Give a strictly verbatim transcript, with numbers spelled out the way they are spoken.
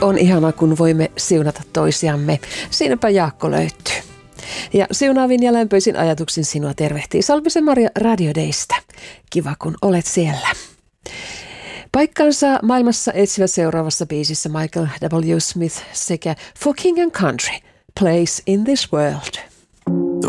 On ihanaa, kun voimme siunata toisiamme. Siinäpä Jaakko löytyy. Ja siunaavin ja lämpöisin ajatuksin sinua tervehtii Salmisen Maria Radio Daystä. Kiva, kun olet siellä. Paikkansa maailmassa etsivät seuraavassa biisissä Michael W. Smith sekä For King and Country, Place in this World.